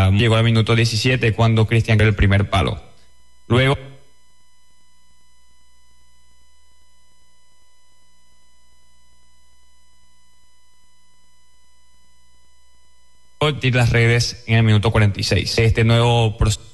llegó al minuto 17 cuando Cristian dio el primer palo. Luego las redes en el minuto 46. Este nuevo proceso